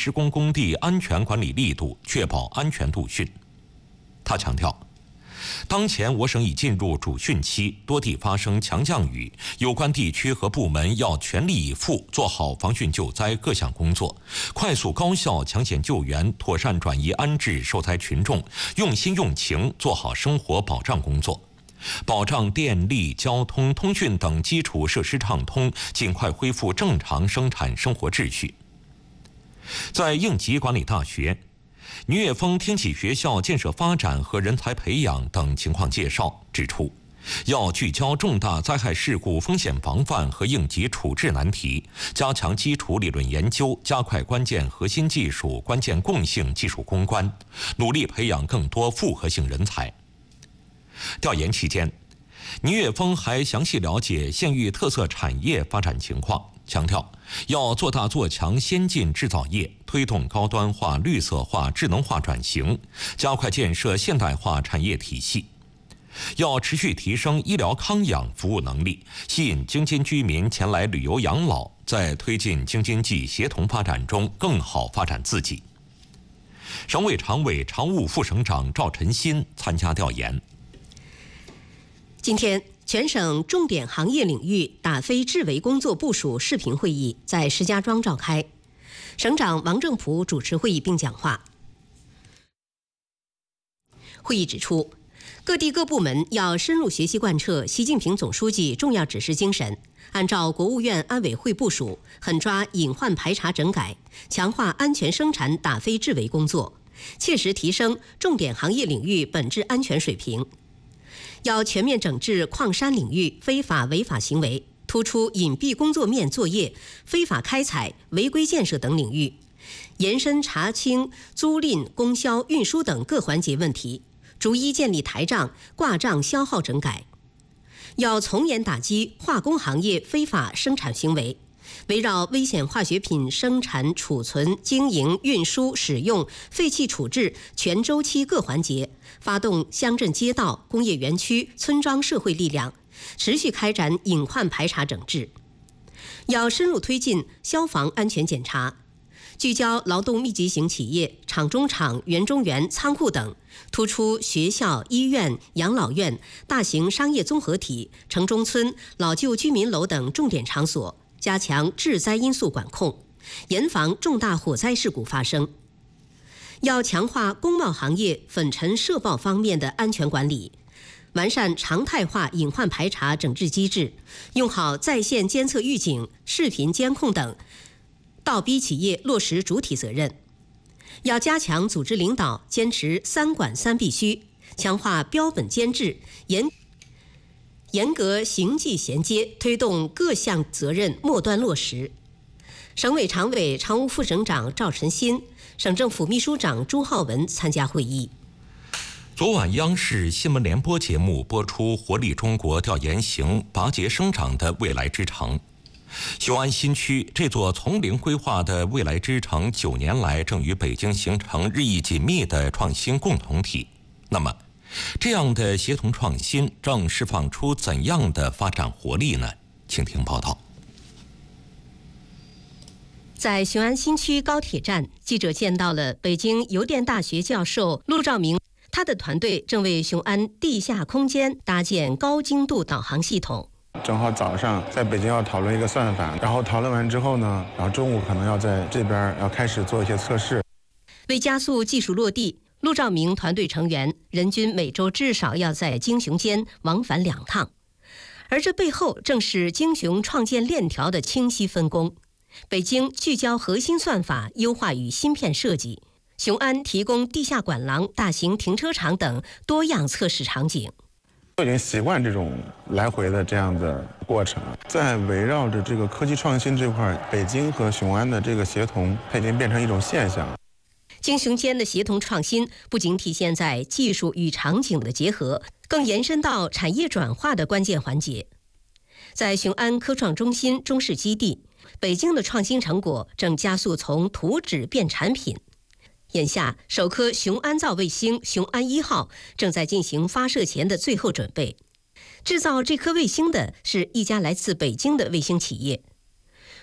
施工工地安全管理力度，确保安全度汛。他强调，当前我省已进入主汛期，多地发生强降雨，有关地区和部门要全力以赴做好防汛救灾各项工作，快速高效抢险救援，妥善转移安置受灾群众，用心用情做好生活保障工作，保障电力、交通、通讯等基础设施畅通，尽快恢复正常生产生活秩序。在应急管理大学，倪岳峰听取学校建设发展和人才培养等情况介绍，指出，要聚焦重大灾害事故风险防范和应急处置难题，加强基础理论研究，加快关键核心技术、关键共性技术攻关，努力培养更多复合性人才。调研期间，倪岳峰还详细了解县域特色产业发展情况，强调要做大做强先进制造业，推动高端化、绿色化、智能化转型，加快建设现代化产业体系。要持续提升医疗康养服务能力，吸引京津居民前来旅游养老，在推进京津冀协同发展中更好发展自己。省委常委、常务副省长赵晨新参加调研。 今天，全省重点行业领域打非治围工作部署视频会议在石家庄召开，省长王正普主持会议并讲话。会议指出，各地各部门要深入学习贯彻习近平总书记重要指示精神，按照国务院安委会部署，狠抓隐患排查整改，强化安全生产打非治围工作，切实提升重点行业领域本质安全水平。要全面整治矿山领域非法违法行为，突出隐蔽工作面作业、非法开采、违规建设等领域，延伸查清租赁、供销、运输等各环节问题，逐一建立台账、挂账消耗整改。要从严打击化工行业非法生产行为，围绕危险化学品生产、储存、经营、运输、使用、废弃处置全周期各环节，发动乡镇街道、工业园区、村庄社会力量，持续开展隐患排查整治。要深入推进消防安全检查，聚焦劳动密集型企业、厂中厂、园中园、仓库等，突出学校、医院、养老院、大型商业综合体、城中村、老旧居民楼等重点场所，加强致灾因素管控，严防重大火灾事故发生。要强化工贸行业粉尘涉爆方面的安全管理，完善常态化隐患排查整治机制，用好在线监测预警、视频监控等，倒逼企业落实主体责任。要加强组织领导，坚持3管3必须，强化标本监制，严格行纪衔接，推动各项责任末端落实。省委常委、常务副省长赵晨新、省政府秘书长朱浩文参加会议。 昨晚央视新闻联播节目播出活力中国调研型拔节生长的未来之城。雄安新区这座从零规划的未来之城9年来正与北京形成日益紧密的创新共同体。那么这样的协同创新正释放出怎样的发展活力呢？请听报道。 在雄安新区高铁站，记者见到了北京邮电大学教授陆兆明，他的团队正为雄安地下空间搭建高精度导航系统。 正好早上在北京要讨论一个算法，然后讨论完之后呢，然后中午可能要在这边要开始做一些测试。 为加速技术落地，陆兆明团队成员人均每周至少要在京雄间往返2趟，而这背后正是京雄创建链条的清晰分工。北京聚焦核心算法优化与芯片设计，雄安提供地下管廊、大型停车场等多样测试场景。 已经习惯这种来回的这样的过程，在围绕着这个科技创新这块，北京和雄安的这个协同，它已经变成一种现象。 京雄间的协同创新不仅体现在技术与场景的结合，更延伸到产业转化的关键环节。在雄安科创中心中试基地，北京的创新成果正加速从图纸变产品。眼下，首颗雄安造卫星雄安1号正在进行发射前的最后准备。制造这颗卫星的是一家来自北京的卫星企业。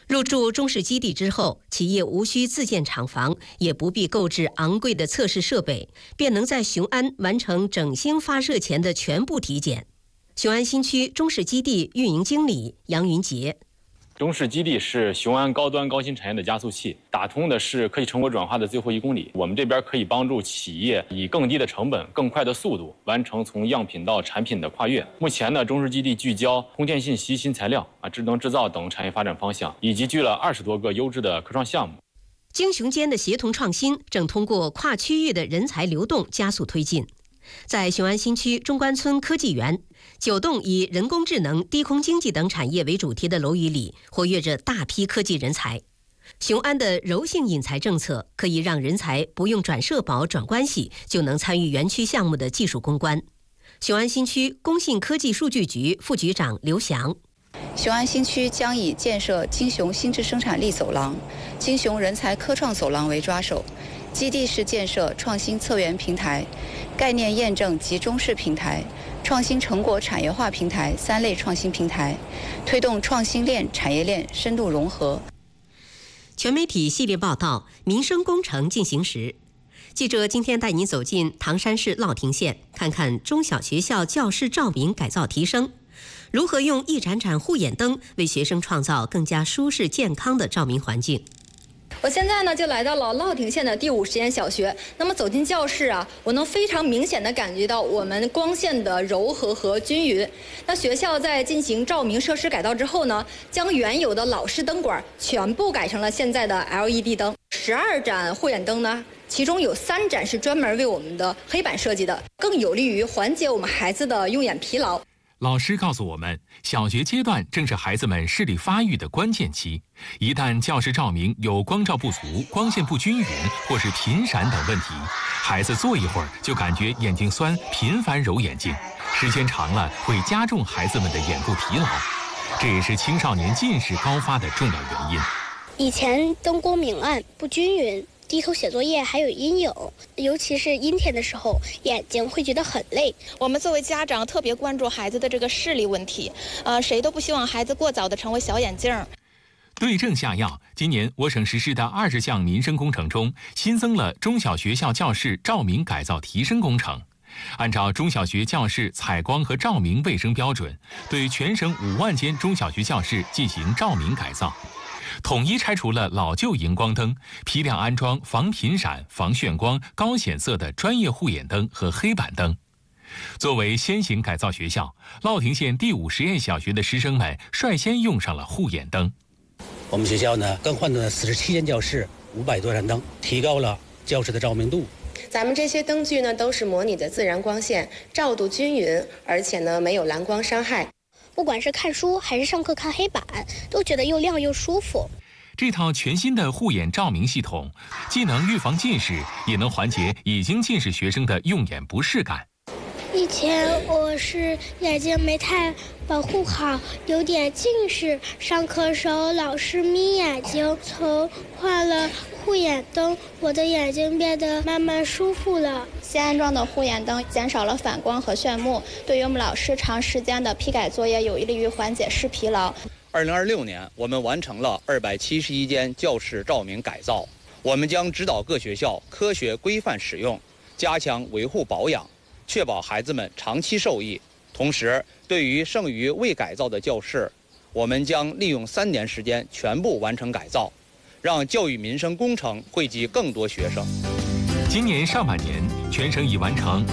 入驻中试基地之后，企业无需自建厂房，也不必购置昂贵的测试设备，便能在雄安完成整星发射前的全部体检。雄安新区中试基地运营经理杨云杰。 中试基地是雄安高端高新产业的加速器，打通的是科技成果转化的最后1公里。我们这边可以帮助企业以更低的成本、更快的速度完成从样品到产品的跨越。目前呢，中试基地聚焦通电信息、新材料、智能制造等产业发展方向，以及聚了20多个优质的科创项目。 京雄间的协同创新正通过跨区域的人才流动加速推进。在雄安新区中关村科技园，9栋以人工智能、低空经济等产业为主题的楼宇里，活跃着大批科技人才。雄安的柔性引才政策可以让人才不用转社保、转关系就能参与园区项目的技术攻关。雄安新区工信科技数据局副局长刘翔。 雄安新区将以建设京雄新质生产力走廊、京雄人才科创走廊为抓手，基地是建设创新策源平台、概念验证及中试平台、创新成果产业化平台3类创新平台，推动创新链、产业链深度融合。 全媒体系列报道：民生工程进行时。记者今天带您走进唐山市乐亭县，看看中小学校教室照明改造提升，如何用一盏盏护眼灯为学生创造更加舒适健康的照明环境。 我现在呢就来到了乐亭县的第5实验小学。那么走进教室啊，我能非常明显的感觉到我们光线的柔和和均匀。那学校在进行照明设施改造之后呢，将原有的老式灯管全部改成了现在的 LED 灯。12盏护眼灯呢，其中有3盏是专门为我们的黑板设计的，更有利于缓解我们孩子的用眼疲劳。 老师告诉我们，小学阶段正是孩子们视力发育的关键期。一旦教室照明有光照不足、光线不均匀或是频闪等问题，孩子坐一会儿就感觉眼睛酸，频繁揉眼睛，时间长了会加重孩子们的眼部疲劳，这也是青少年近视高发的重要原因。 以前灯光明暗不均匀，低头写作业还有阴影，尤其是阴天的时候，眼睛会觉得很累。 我们作为家长特别关注孩子的这个视力问题，谁都不希望孩子过早的成为小眼镜。 对症下药，今年我省实施的20项民生工程中，新增了中小学校教室照明改造提升工程。按照中小学教室采光和照明卫生标准，对全省5万间中小学教室进行照明改造。统一拆除了老旧荧光灯，批量安装防频闪、防眩光、高显色的专业护眼灯和黑板灯。作为先行改造学校，乐亭县第5实验小学的师生们率先用上了护眼灯。 我们学校呢，更换了47间教室，500多盏灯，提高了教室的照明度。 咱们这些灯具呢，都是模拟的自然光线，照度均匀，而且呢没有蓝光伤害。 不管是看书还是上课看黑板，都觉得又亮又舒服。 这套全新的护眼照明系统，既能预防近视，也能缓解已经近视学生的用眼不适感。 以前我是眼睛没太保护好，有点近视，上课时候老是眯眼睛。从换了护眼灯，我的眼睛变得慢慢舒服了。 新安装的护眼灯减少了反光和眩目，对于我们老师长时间的批改作业有利于缓解视疲劳。 2026年，我们完成了271间教室照明改造。我们将指导各学校科学规范使用，加强维护保养，确保孩子们长期受益。同时，对于剩余未改造的教室，我们将利用3年时间全部完成改造，让教育民生工程惠及更多学生。 今年上半年，全省已完成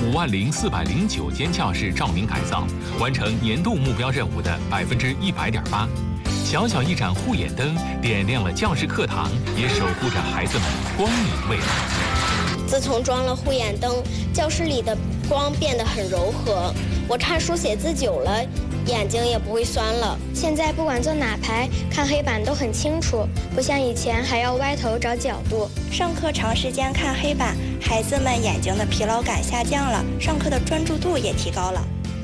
50409间教室照明改造，完成年度目标任务的100.8%。小小一盏护眼灯，点亮了教室课堂，也守护着孩子们光明未来。 自从装了护眼灯，教室里的光变得很柔和，我看书写字久了，眼睛也不会酸了。 现在不管坐哪排，看黑板都很清楚，不像以前还要歪头找角度。 上课长时间看黑板，孩子们眼睛的疲劳感下降了，上课的专注度也提高了。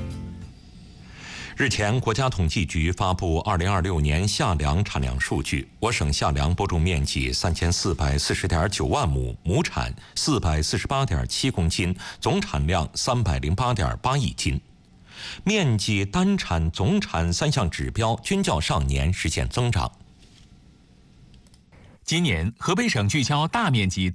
日前，国家统计局发布2026年夏粮产量数据，我省夏粮播种面积3440.9万亩，亩产448.7公斤，总产量308.8亿斤。面积、单产、总产3项指标均较上年实现增长。 今年，河北省聚焦大面积